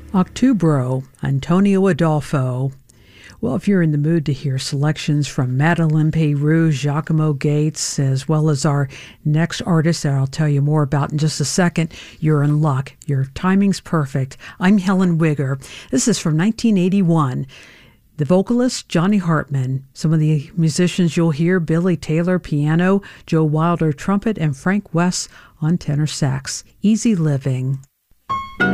Octubro, Antonio Adolfo. Well, if you're in the mood to hear selections from Madeleine Peyroux, Giacomo Gates, as well as our next artist that I'll tell you more about in just a second, you're in luck. Your timing's perfect. I'm Helen Wigger. This is from 1981. The vocalist, Johnny Hartman. Some of the musicians you'll hear, Billy Taylor, piano, Joe Wilder, trumpet, and Frank West on tenor sax. Easy Living.